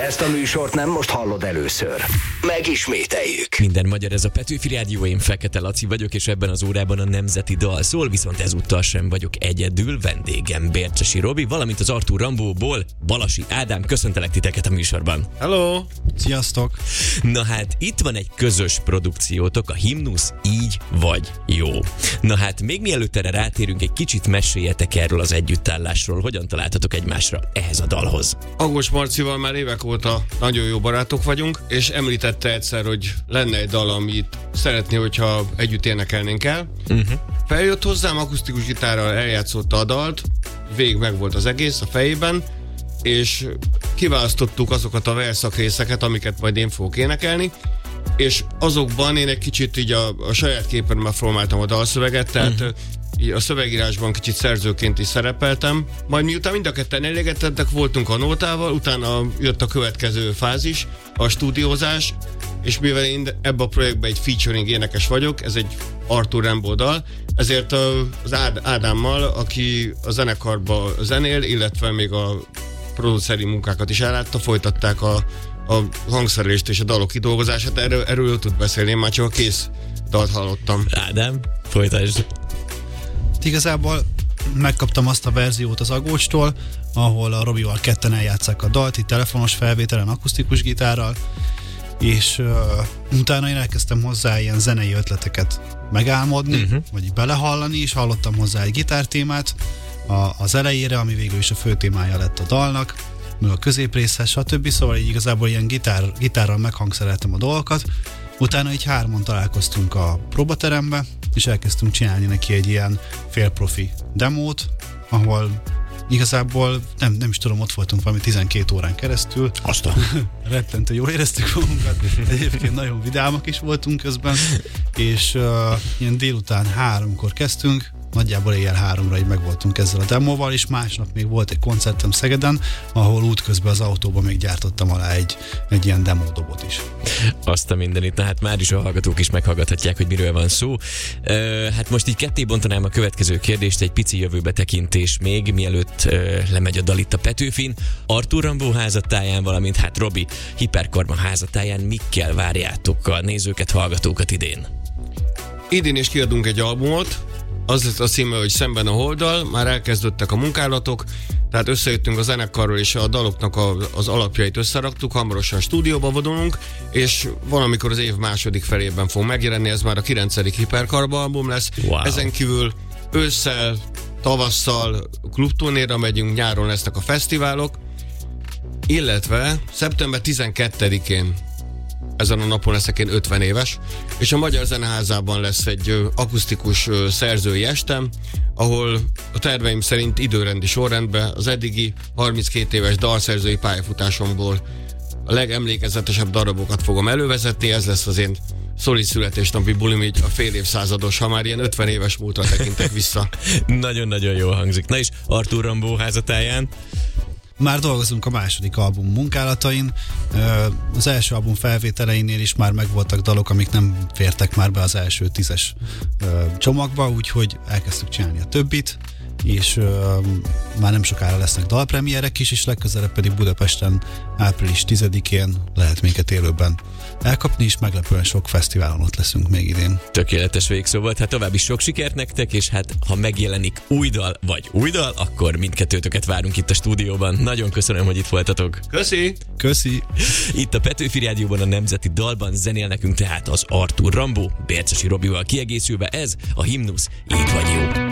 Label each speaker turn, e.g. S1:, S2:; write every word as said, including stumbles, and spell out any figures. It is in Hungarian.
S1: ezt a műsort nem most hallod először. Megismételjük.
S2: Minden magyar, ez a Petőfi Rádió, én Fekete Laci vagyok, és ebben az órában a nemzeti dal szól, viszont ezúttal sem vagyok egyedül, vendégem Bércsesi Robi, valamint az Artúr Rambóból Balasi Ádám. Köszöntelek titeket a műsorban.
S3: Hello!
S4: Sziasztok!
S2: Na hát, itt van egy közös produkciótok, a Himnusz Így vagy Jó. Na hát, még mielőtt erre rátérünk, egy kicsit meséljetek erről az együttállásról, hogyan találtatok egymásra ehhez a dalhoz.
S3: Agós Marcival már évek óta nagyon jó barátok vagyunk, és említette egyszer, hogy lenne egy dal, amit szeretné, hogyha együtt énekelnénk el. Uh-huh. Feljött hozzám, akusztikus gitárral eljátszotta a dalt, végig meg volt az egész a fejében, és kiválasztottuk azokat a verszak részeket, amiket majd én fogok énekelni, és azokban én egy kicsit így a, a saját képen formáltam a dalszöveget, tehát uh-huh. a szövegírásban kicsit szerzőként is szerepeltem. Majd miután mind a ketten elégedettek voltunk a nótával, utána jött a következő fázis, a stúdiózás, és mivel én ebben a projektben egy featuring énekes vagyok, ez egy Artúr Rambó dal, ezért az Ád- Ádámmal, aki a zenekarban zenél, illetve még a produceri munkákat is ellátta, folytatták a, a hangszerelést és a dalok kidolgozását. Erről, erről tud beszélni, én már csak a kész dalt hallottam.
S2: Ádám, folytasd.
S4: Igazából megkaptam azt a verziót az Agóstól, ahol a Robival ketten eljátszák a dalt, itt telefonos felvételen, akusztikus gitárral, és uh, utána én elkezdtem hozzá ilyen zenei ötleteket megálmodni, uh-huh. vagy belehallani, és hallottam hozzá egy gitártémát a, az elejére, ami végül is a fő témája lett a dalnak, meg a középrészhez, stb. Szóval így igazából ilyen gitár, gitárral meghangszereltem a dolgokat. Utána így hárman találkoztunk a próbaterembe, és elkezdtünk csinálni neki egy ilyen félprofi demót, ahol igazából nem, nem is tudom, ott voltunk valami tizenkét órán keresztül.
S2: Azt a...
S4: Rettentő jól éreztük magunkat. Egyébként nagyon vidámak is voltunk közben, és uh, ilyen délután háromkor kezdtünk, nagyjából éjjel háromra így meg voltunk ezzel a demóval, és másnap még volt egy koncertem Szegeden, ahol útközben az autóban még gyártottam alá egy, egy ilyen demódobot is.
S2: Azt a mindenit, na hát már is a hallgatók is meghallgathatják, hogy miről van szó. Uh, hát most így ketté bontanám a következő kérdést, egy pici jövőbe tekintés még, mielőtt uh, lemegy a dal itt a Petőfin. Artúr Rambó házatáján, valamint hát Robi Hiperkarma házatáján mikkel várjátok a nézőket, hallgatókat idén?
S3: Idén is kiadunk egy albumot, az lett a címe, hogy Szemben a Holddal, már elkezdődtek a munkálatok, tehát összejöttünk a zenekarról, és a daloknak a, az alapjait összeraktuk, hamarosan stúdióba vonulunk, és valamikor az év második felében fog megjelenni, ez már a kilencedik Hiperkarma album lesz.
S2: Wow.
S3: Ezen kívül ősszel, tavasszal klubturnéra megyünk, nyáron lesznek a fesztiválok, illetve szeptember tizenkettedikén ezen a napon leszek én ötven éves, és a Magyar Zeneházában lesz egy akusztikus szerzői estem, ahol a terveim szerint időrendi sorrendben az eddigi harminckét éves dalszerzői pályafutásomból a legemlékezetesebb darabokat fogom elővezetni, ez lesz az én szoli születésnapi bulim, így a fél évszázados, ha már ilyen ötven éves múltra tekintek vissza.
S2: Nagyon-nagyon jól hangzik. Na és Artúr Rambó házatáján?
S4: Már dolgozunk a második album munkálatain. Az első album felvételeinél is már megvoltak dalok, amik nem fértek már be az első tízes csomagba, úgyhogy elkezdtük csinálni a többit, és már nem sokára lesznek dalpremierek is, és legközelebb pedig Budapesten április tizedikén lehet minket élőben elkapni, és meglepően sok fesztiválon ott leszünk még idén.
S2: Tökéletes végszó volt, hát további sok sikert nektek, és hát ha megjelenik új dal vagy új dal, akkor mindkettőtöket várunk itt a stúdióban. Nagyon köszönöm, hogy itt voltatok.
S3: Köszi!
S4: Köszi!
S2: Itt a Petőfi Rádióban a nemzeti dalban zenél nekünk tehát az Artúr Rambó, Bércsesi Robival kiegészülve, ez a Himnusz Így vagy Jó.